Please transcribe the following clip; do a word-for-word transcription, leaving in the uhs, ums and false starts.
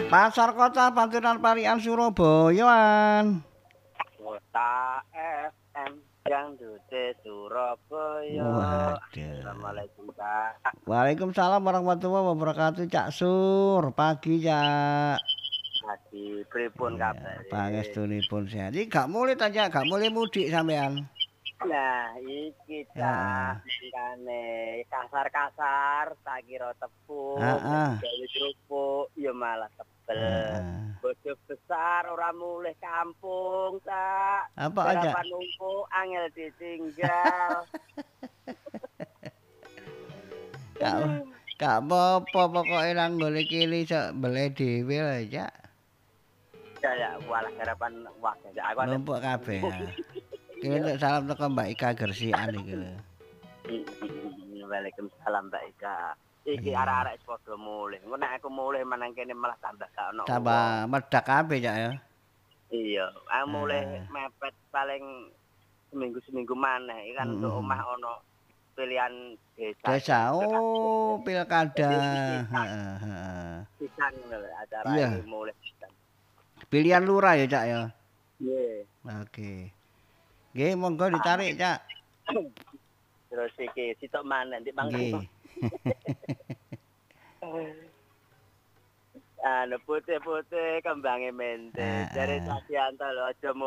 Pasar Kota Pantunan Parian Surabayaan. Kota F M yang Dute Surabaya. Waduh. Assalamualaikum Kak. Waalaikumsalam warahmatullahi wabarakatuh. Cak Sur, pagi Cak. Lagi pripun Ya, kabare? pangestunipun sehat. Iki gak mulai tanya, gak mulai mudik sampean. Nah, iki Heeh. Cak, mangkane kasar-kasar tak kira tepung, nek Heeh. digawe kerupuk ya malah tebel. Heeh. Bojo besar ora mulih kampung, Cak. Apa aja? Sarapan numpuk angel ditinggal. Gak gak apa-apa pokoke nang ngene kene iso mbele dhewe lah, Cak. Ya ya, walah sarapan wah Cak aku ada. Numpuk kabeh. Kene untuk salam teko Mbak Ika Gersian iki lho. Waalaikumsalam Mbak Ika. Iki Iya. arek-arek wis padha mulih. Engko nek aku mulih menang kene malah tambah gak ono Tambah wong. medak kabeh, Cak ya. Iya, aku mulih Heeh. mepet paling seminggu-seminggu maneh. Iki kan untuk Mhm. omah ono pilihan desa. Desa, oh pilkada. Jadi pisan, Heeh, heeh. pisan ngono lho acara Iya, iki mulih pisan. pilihan lurah ya, Cak ya. Nggih. Oke. Nggih, monggo ditarik, Cak. Terus iki sitok maneh ndek mangkon. Nggih. Anu putih-putih kembange mente. Jare Heeh. Sadianto lho aja